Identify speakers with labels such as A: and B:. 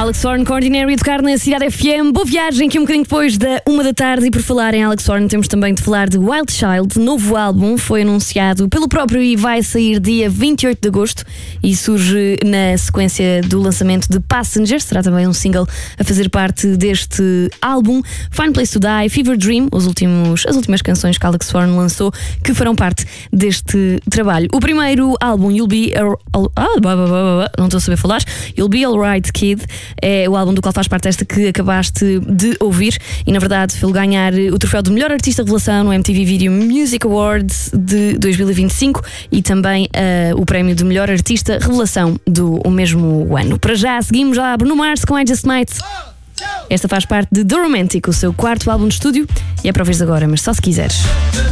A: Alex Horne com Ordinary a tocar na Cidade FM. Boa viagem, que um bocadinho depois da 1 da tarde. E por falar em Alex Horne, temos também de falar de Wild Child. Novo álbum foi anunciado pelo próprio e vai sair dia 28 de agosto. E surge na sequência do lançamento de Passengers. Será também um single a fazer parte deste álbum. Fine Place to Die, Fever Dream, as últimas canções que Alex Horne lançou, que farão parte deste trabalho. O primeiro álbum, não estou a saber falar, You'll Be Alright Kid, é o álbum do qual faz parte esta que acabaste de ouvir, e na verdade foi ganhar o troféu de melhor artista revelação no MTV Video Music Awards de 2025 e também o prémio de melhor artista revelação do mesmo ano. Para já seguimos lá Bruno Mars com I Just Might. Esta faz parte de The Romantic, o seu quarto álbum de estúdio, e é para ouvires agora, mas só se quiseres.